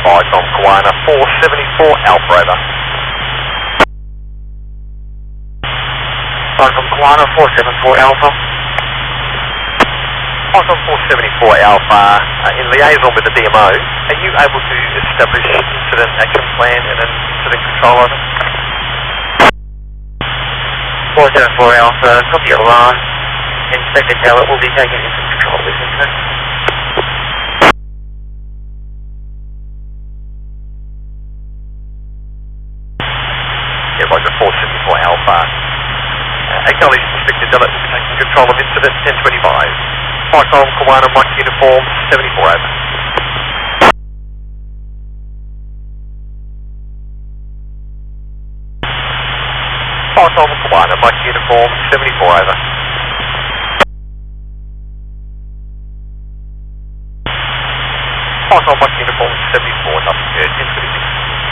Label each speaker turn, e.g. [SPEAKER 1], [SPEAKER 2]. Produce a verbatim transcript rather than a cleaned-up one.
[SPEAKER 1] Python Kiwana four seventy-four Alpha over.
[SPEAKER 2] Python Kiwana four seventy-four Alpha.
[SPEAKER 1] Python four seventy-four Alpha, uh, in liaison with the D M O, are you able to establish incident action plan and an incident control over?
[SPEAKER 2] four seventy-four Alpha, copy your line. Inspector Taylor will be taking into control of this incident.
[SPEAKER 1] Yeah, Roger, four seventy-four Alpha. Uh, acknowledge Inspector Taylor will be taking control of incident ten twenty-five. Python Kiwana Mike Uniform seventy-four over. Python Kiwana Mike Uniform seventy-four over. Python Mike Uniform seventy-four, nothing